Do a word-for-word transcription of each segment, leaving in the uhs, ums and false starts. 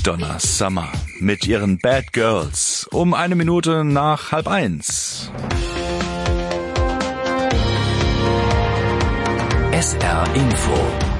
Donna Summer mit ihren Bad Girls um eine Minute nach halb eins. S R Info.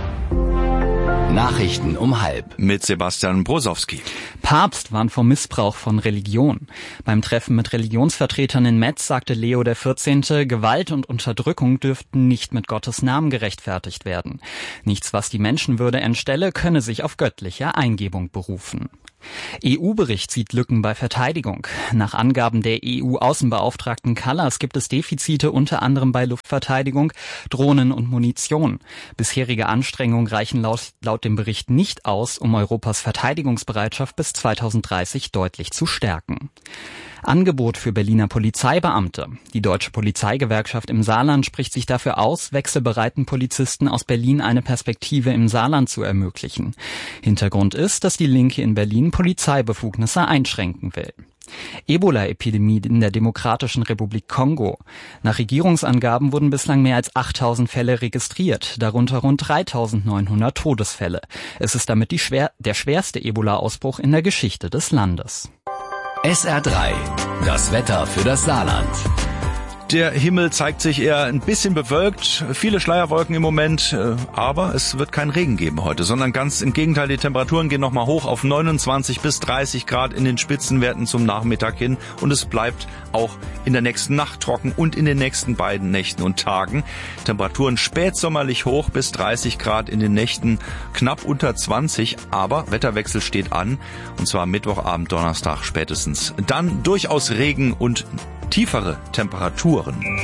Nachrichten um halb. Mit Sebastian Brosowski. Papst warnt vor Missbrauch von Religion. Beim Treffen mit Religionsvertretern in Metz sagte Leo der vierzehnte, Gewalt und Unterdrückung dürften nicht mit Gottes Namen gerechtfertigt werden. Nichts, was die Menschenwürde entstelle, könne sich auf göttliche Eingebung berufen. E U-Bericht sieht Lücken bei Verteidigung. Nach Angaben der E U-Außenbeauftragten Kallas gibt es Defizite unter anderem bei Luftverteidigung, Drohnen und Munition. Bisherige Anstrengungen reichen laut, laut dem Bericht nicht aus, um Europas Verteidigungsbereitschaft bis zweitausenddreißig deutlich zu stärken. Angebot für Berliner Polizeibeamte. Die Deutsche Polizeigewerkschaft im Saarland spricht sich dafür aus, wechselbereiten Polizisten aus Berlin eine Perspektive im Saarland zu ermöglichen. Hintergrund ist, dass die Linke in Berlin Polizeibefugnisse einschränken will. Ebola-Epidemie in der Demokratischen Republik Kongo. Nach Regierungsangaben wurden bislang mehr als achttausend Fälle registriert, darunter rund dreitausendneunhundert Todesfälle. Es ist damit die schwer, der schwerste Ebola-Ausbruch in der Geschichte des Landes. S R drei. Das Wetter für das Saarland. Der Himmel zeigt sich eher ein bisschen bewölkt, viele Schleierwolken im Moment, aber es wird keinen Regen geben heute, sondern ganz im Gegenteil, die Temperaturen gehen nochmal hoch auf neunundzwanzig bis dreißig Grad in den Spitzenwerten zum Nachmittag hin und es bleibt auch in der nächsten Nacht trocken und in den nächsten beiden Nächten und Tagen. Temperaturen spätsommerlich hoch bis dreißig Grad, in den Nächten knapp unter zwanzig, aber Wetterwechsel steht an und zwar Mittwochabend, Donnerstag spätestens. Dann durchaus Regen und tiefere Temperaturen.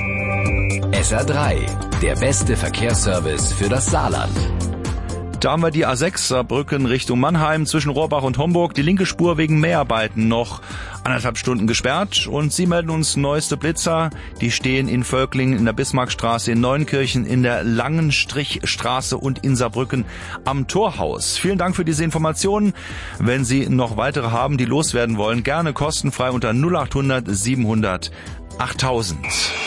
S R drei, der beste Verkehrsservice für das Saarland. Da haben wir die A sechs Saarbrücken Richtung Mannheim zwischen Rohrbach und Homburg. Die linke Spur wegen Mäharbeiten noch anderthalb Stunden gesperrt. Und Sie melden uns neueste Blitzer. Die stehen in Völklingen, in der Bismarckstraße, in Neunkirchen, in der Langenstrichstraße und in Saarbrücken am Torhaus. Vielen Dank für diese Informationen. Wenn Sie noch weitere haben, die loswerden wollen, gerne kostenfrei unter null acht hundert siebenhundert achttausend.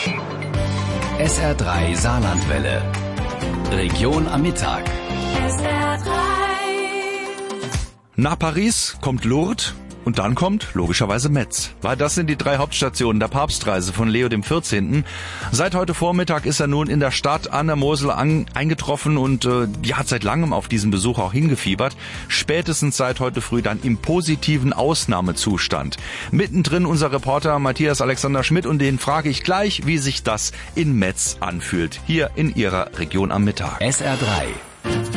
S R drei Saarlandwelle. Region am Mittag. S R drei. Nach Paris kommt Lourdes und dann kommt logischerweise Metz. Weil das sind die drei Hauptstationen der Papstreise von Leo dem vierzehnten. Seit heute Vormittag ist er nun in der Stadt an der Mosel an, eingetroffen und äh, ja, hat seit langem auf diesen Besuch auch hingefiebert. Spätestens seit heute früh dann im positiven Ausnahmezustand. Mittendrin unser Reporter Matthias Alexander Schmidt und den frage ich gleich, wie sich das in Metz anfühlt. Hier in Ihrer Region am Mittag. S R drei.